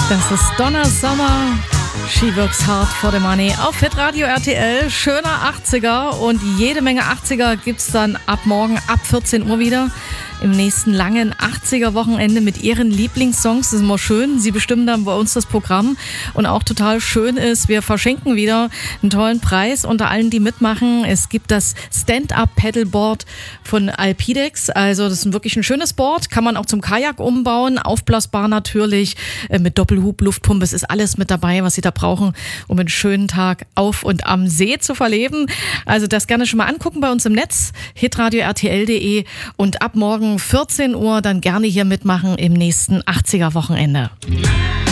Das ist Donna Summer. She works hard for the money auf Hitradio RTL. Schöner 80er und jede Menge 80er gibt's dann ab morgen ab 14 Uhr wieder im nächsten langen 80er-Wochenende mit ihren Lieblingssongs. Das ist immer schön. Sie bestimmen dann bei uns das Programm. Und auch total schön ist, wir verschenken wieder einen tollen Preis unter allen, die mitmachen. Es gibt das Stand-Up-Paddleboard von Alpidex. Also das ist wirklich ein schönes Board. Kann man auch zum Kajak umbauen. Aufblasbar natürlich. Mit Doppelhub, Luftpumpe. Es ist alles mit dabei, was Sie da brauchen, um einen schönen Tag auf und am See zu verleben. Also das gerne schon mal angucken bei uns im Netz. hitradio-rtl.de und ab morgen 14 Uhr dann gerne hier mitmachen im nächsten 80er-Wochenende.